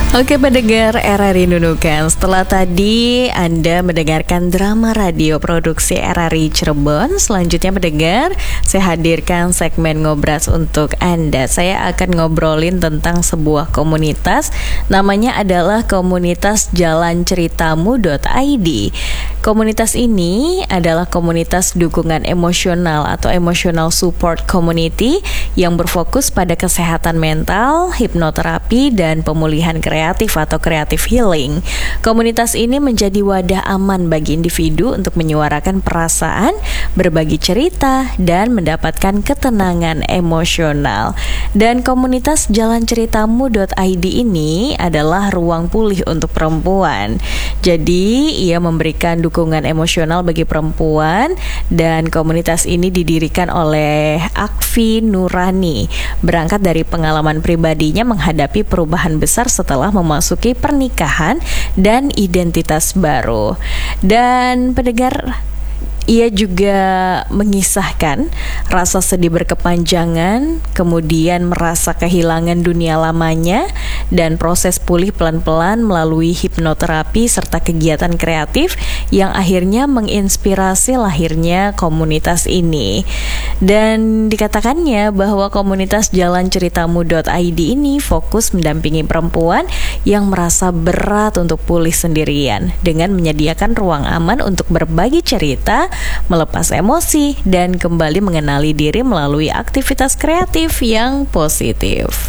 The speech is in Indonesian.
Oke pendengar RRI Nunukan, setelah tadi Anda mendengarkan drama radio produksi RRI Cirebon, selanjutnya pendengar, saya hadirkan segmen Ngobras untuk Anda. Saya akan ngobrolin tentang sebuah komunitas, namanya adalah komunitas jalanceritamu.id. Komunitas ini adalah komunitas dukungan emosional atau emotional support community yang berfokus pada kesehatan mental, hipnoterapi, dan pemulihan kreatif atau creative healing. Komunitas ini menjadi wadah aman bagi individu untuk menyuarakan perasaan, berbagi cerita, dan mendapatkan ketenangan emosional. Dan komunitas jalanceritamu.id ini adalah ruang pulih untuk perempuan. Jadi, ia memberikan dukungan emosional bagi perempuan, dan komunitas ini didirikan oleh Akfi Nurani. Berangkat dari pengalaman pribadinya menghadapi perubahan besar setelah memasuki pernikahan dan identitas baru. Dan pendengar, ia juga mengisahkan rasa sedih berkepanjangan, kemudian merasa kehilangan dunia lamanya, dan proses pulih pelan-pelan melalui hipnoterapi serta kegiatan kreatif yang akhirnya menginspirasi lahirnya komunitas ini. Dan dikatakannya bahwa komunitas jalanceritamu.id ini fokus mendampingi perempuan yang merasa berat untuk pulih sendirian dengan menyediakan ruang aman untuk berbagi cerita, melepas emosi, dan kembali mengenali diri melalui aktivitas kreatif yang positif.